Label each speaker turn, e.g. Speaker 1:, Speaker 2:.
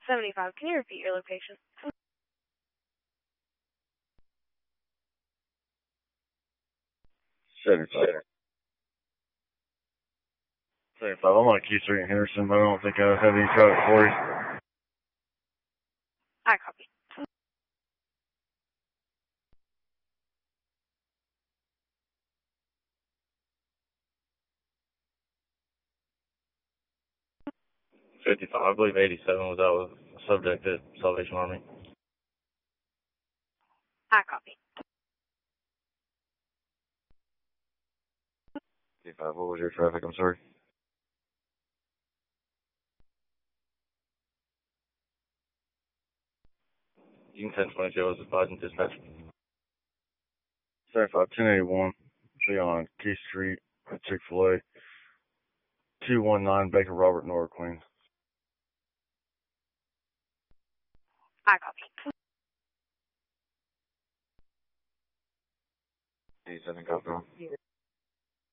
Speaker 1: 75. Can you repeat your location?
Speaker 2: 75. 75. I'm on Key Street in Henderson, but I don't think I have any traffic for you.
Speaker 1: I copy.
Speaker 2: 55. I believe 87 was out with a subject at Salvation Army.
Speaker 1: I copy.
Speaker 2: 55. What was your traffic? I'm sorry. You can 1022 was advising dispatch. 75. 1081. Be on Key Street at Chick-fil-A. 219 Baker Robert, North Queens.
Speaker 1: I copy.
Speaker 2: 87 copy.